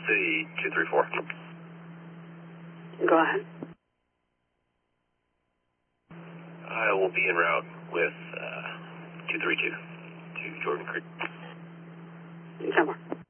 City 234. Go ahead. I will be en route with 232 to Jordan Creek. 10-4.